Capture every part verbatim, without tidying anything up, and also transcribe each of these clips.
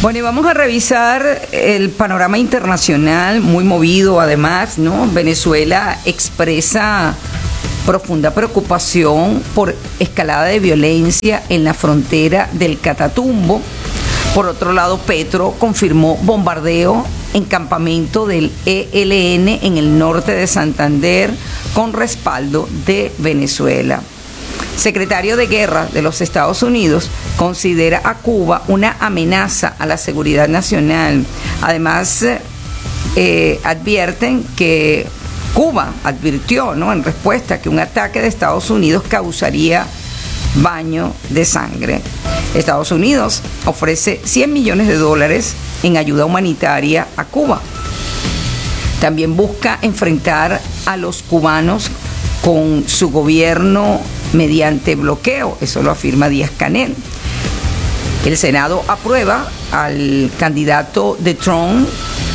Bueno, y vamos a revisar el panorama internacional, muy movido además, ¿no? Venezuela expresa profunda preocupación por escalada de violencia en la frontera del Catatumbo. Por otro lado, Petro confirmó bombardeo en campamento del E L N en el norte de Santander con respaldo de Venezuela. Secretario de Guerra de los Estados Unidos considera a Cuba una amenaza a la seguridad nacional. Además, eh, advierten que Cuba advirtió, ¿no?, en respuesta que un ataque de Estados Unidos causaría baño de sangre. Estados Unidos ofrece cien millones de dólares en ayuda humanitaria a Cuba. También busca enfrentar a los cubanos con su gobierno mediante bloqueo, eso lo afirma Díaz-Canel. El Senado aprueba al candidato de Trump,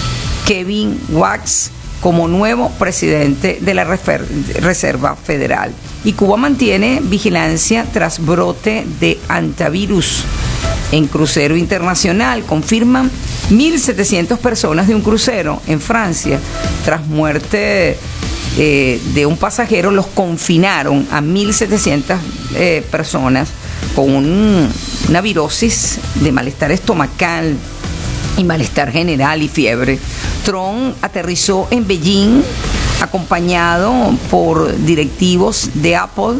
Kevin Wax, como nuevo presidente de la Reserva Federal. Y Cuba mantiene vigilancia tras brote de hantavirus. En crucero internacional confirman mil setecientas personas de un crucero en Francia. Tras muerte eh, de un pasajero, los confinaron a mil setecientas eh, personas con un, una virosis de malestar estomacal y malestar general y fiebre. Trump aterrizó en Beijing acompañado por directivos de Apple,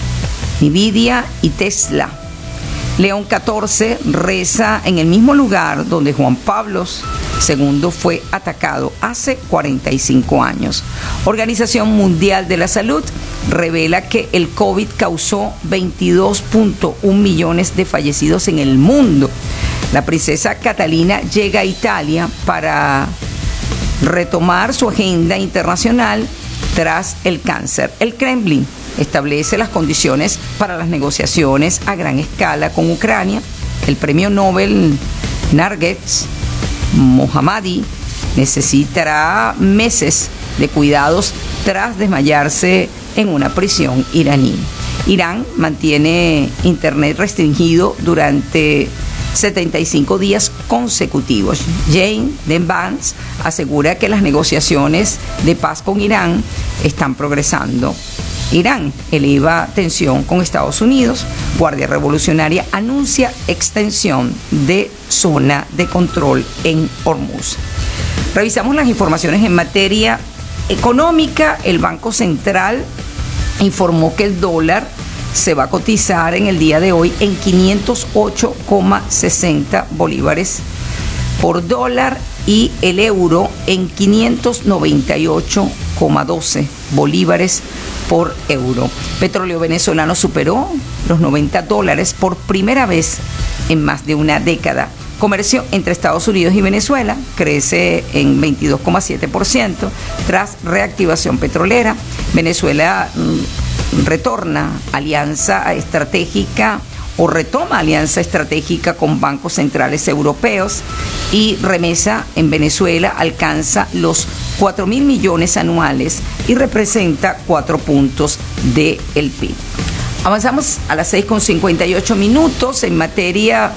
Nvidia y Tesla. León catorce reza en el mismo lugar donde Juan Pablo segundo fue atacado hace cuarenta y cinco años. Organización Mundial de la Salud revela que el COVID causó veintidós punto uno millones de fallecidos en el mundo. La princesa Catalina llega a Italia para retomar su agenda internacional tras el cáncer. El Kremlin establece las condiciones para las negociaciones a gran escala con Ucrania. El premio Nobel Narges Mohammadi necesitará meses de cuidados tras desmayarse en una prisión iraní. Irán mantiene internet restringido durante setenta y cinco días consecutivos. Jane Den Vance asegura que las negociaciones de paz con Irán están progresando. Irán eleva tensión con Estados Unidos. Guardia Revolucionaria anuncia extensión de zona de control en Hormuz. Revisamos las informaciones en materia económica. El Banco Central informó que el dólar se va a cotizar en el día de hoy en quinientos ocho coma sesenta bolívares por dólar y el euro en quinientos noventa y ocho coma doce bolívares por euro. Petróleo venezolano superó los noventa dólares por primera vez en más de una década. Comercio entre Estados Unidos y Venezuela crece en veintidós coma siete por ciento tras reactivación petrolera. Venezuela mmm, retorna alianza estratégica o retoma alianza estratégica con bancos centrales europeos y remesa en Venezuela alcanza los cuatro mil millones anuales y representa cuatro puntos del P I B. Avanzamos a las seis con cincuenta y ocho minutos en materia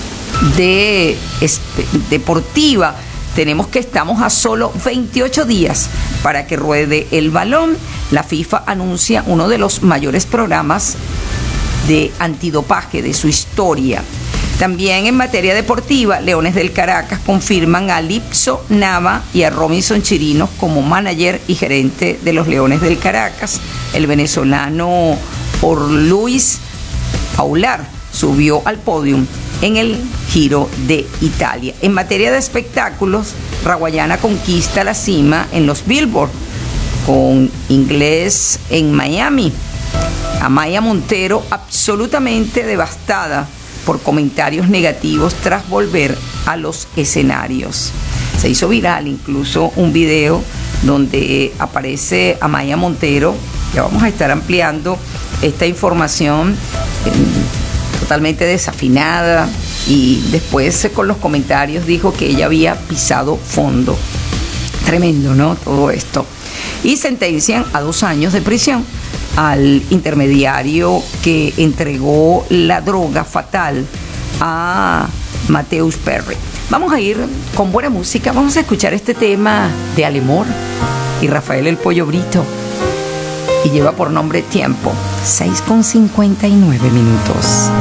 de deportiva. Tenemos que estamos a solo veintiocho días para que ruede el balón. La FIFA anuncia uno de los mayores programas de antidopaje de su historia. También en materia deportiva, Leones del Caracas confirman a Lipso Nava y a Robinson Chirinos como manager y gerente de los Leones del Caracas. El venezolano Orluis Aular subió al podio en el Giro de Italia. En materia de espectáculos, Raguayana conquista la cima en los Billboard con Inglés en Miami. Amaya Montero absolutamente devastada por comentarios negativos tras volver a los escenarios. Se hizo viral incluso un video donde aparece Amaya Montero. Ya vamos a estar ampliando esta información, eh, totalmente desafinada, y después con los comentarios dijo que ella había pisado fondo. Tremendo, ¿no? Todo esto. Y sentencian a dos años de prisión al intermediario que entregó la droga fatal a Mateus Perry. Vamos a ir con buena música, vamos a escuchar este tema de Alemor y Rafael el Pollo Brito, y lleva por nombre Tiempo. Seis con cincuenta y nueve minutos.